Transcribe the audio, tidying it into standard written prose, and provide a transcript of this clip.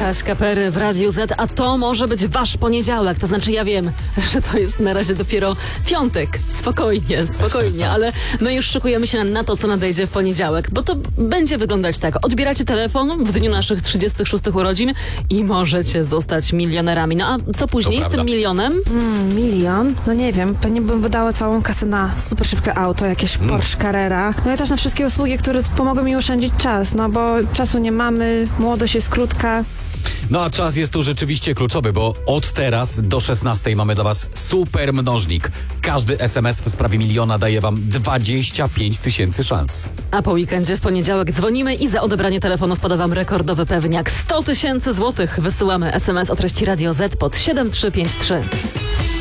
Kaśka Pery w Radiu Z, a to może być wasz poniedziałek. To znaczy ja wiem, że to jest na razie dopiero piątek. Spokojnie, ale my już szykujemy się na to, co nadejdzie w poniedziałek, bo to będzie wyglądać tak. Odbieracie telefon w dniu naszych 36 urodzin i możecie zostać milionerami. No a co później z tym milionem? Milion? No nie wiem, pewnie bym wydała całą kasę na super szybkie auto, jakieś Porsche Carrera. No i też na wszystkie usługi, które pomogą mi oszczędzić czas, no bo czasu nie mamy, młodość jest krótka. No a czas jest tu rzeczywiście kluczowy, bo od teraz do 16 mamy dla was super mnożnik. Każdy SMS w sprawie miliona daje wam 25 000 szans. A po weekendzie w poniedziałek dzwonimy i za odebranie telefonu wpada wam rekordowy pewniak. 100 000 złotych. Wysyłamy SMS o treści Radio Z pod 7353.